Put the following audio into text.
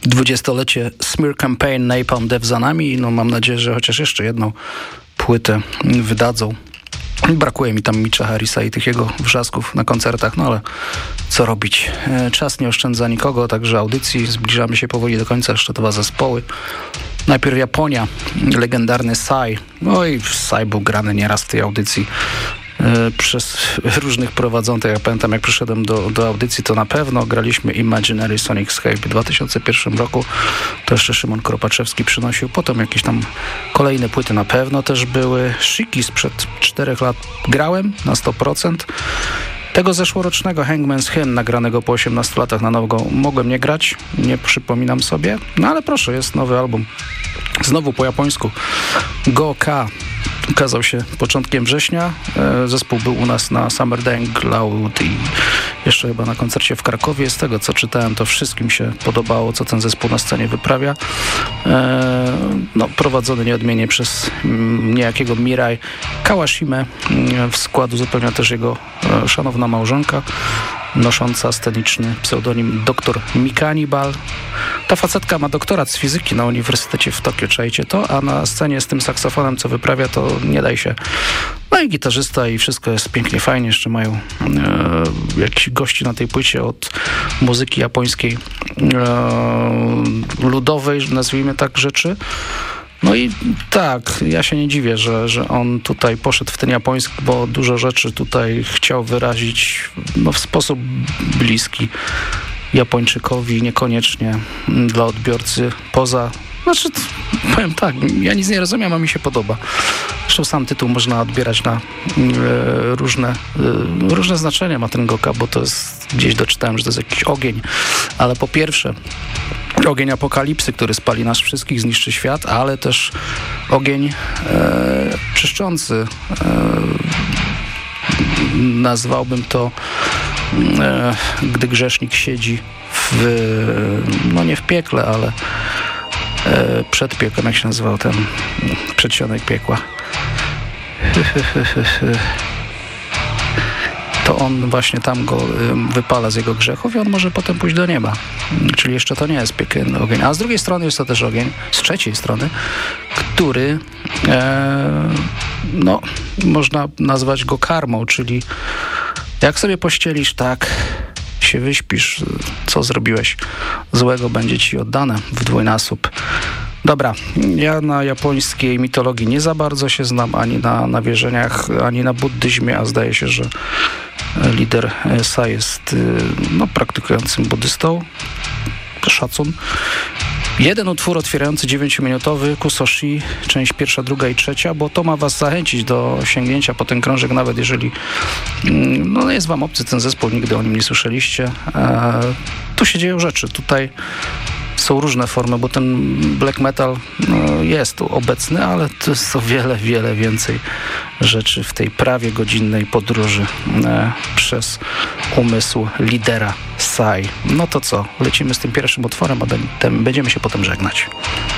20-lecie Smear Campaign Napalm Death za nami. No, mam nadzieję, że chociaż jeszcze jedną płytę wydadzą. Brakuje mi tam Mitcha Harrisa i tych jego wrzasków na koncertach, no ale co robić? Czas nie oszczędza nikogo, także audycji. Zbliżamy się powoli do końca, jeszcze 2 zespoły. Najpierw Japonia, legendarny Psy. No i Psy był grany nieraz w tej audycji przez różnych prowadzących. Ja pamiętam, jak przyszedłem do audycji, to na pewno graliśmy Imaginary Sonic Escape w 2001 roku. To jeszcze Szymon Kropaczewski przynosił. Potem jakieś tam kolejne płyty na pewno też były. Shiki sprzed 4 lat grałem na 100%. Tego zeszłorocznego Hangman's Hymn, nagranego po 18 latach na nowo, mogłem nie grać, nie przypominam sobie. No ale proszę, jest nowy album. Znowu po japońsku. Go-Ka ukazał się początkiem września. Zespół był u nas na Summer Dang Loud i jeszcze chyba na koncercie w Krakowie. Z tego, co czytałem, to wszystkim się podobało, co ten zespół na scenie wyprawia. No, prowadzony nieodmiennie przez niejakiego Mirai Kawashime. W skład uzupełnia też jego szanowna małżonka, nosząca sceniczny pseudonim Dr. Mikanibal. Ta facetka ma doktorat z fizyki na Uniwersytecie w Tokio, czajcie to, a na scenie z tym saksofonem, co wyprawia, to nie daj się. No i gitarzysta i wszystko jest pięknie, fajnie. Jeszcze mają jakichś gości na tej płycie od muzyki japońskiej ludowej, nazwijmy tak rzeczy. No i tak, ja się nie dziwię, że on tutaj poszedł w ten japoński, bo dużo rzeczy tutaj chciał wyrazić w sposób bliski Japończykowi, niekoniecznie dla odbiorcy poza... Znaczy, powiem tak, ja nic nie rozumiem, a mi się podoba. Zresztą sam tytuł można odbierać na różne znaczenia ma ten Go-Ka, bo to jest, gdzieś doczytałem, że to jest jakiś ogień, ale po pierwsze ogień apokalipsy, który spali nas wszystkich, zniszczy świat, ale też ogień czyszczący. Nazwałbym to, gdy grzesznik siedzi no nie w piekle, ale przed piekłem, jak się nazywał ten przedsionek piekła. To on właśnie tam go wypala z jego grzechów i on może potem pójść do nieba. Czyli jeszcze to nie jest piekielny ogień. A z drugiej strony jest to też ogień, z trzeciej strony, który no, można nazwać go karmą, czyli jak sobie pościelisz, tak się wyśpisz, co zrobiłeś złego, będzie ci oddane w dwójnasób. Dobra, ja na japońskiej mitologii nie za bardzo się znam, ani na wierzeniach, ani na buddyzmie, a zdaje się, że lider Psy jest praktykującym buddystą. Szacun. Jeden utwór otwierający 9-minutowy Kusoshi, część 1., 2. i 3, bo to ma was zachęcić do sięgnięcia po ten krążek, nawet jeżeli jest wam obcy ten zespół, nigdy o nim nie słyszeliście. Tu się dzieją rzeczy, tutaj są różne formy, bo ten black metal jest tu obecny, ale to jest o wiele, wiele więcej rzeczy w tej prawie godzinnej podróży przez umysł lidera Psy. No to co? Lecimy z tym pierwszym utworem, a będziemy się potem żegnać.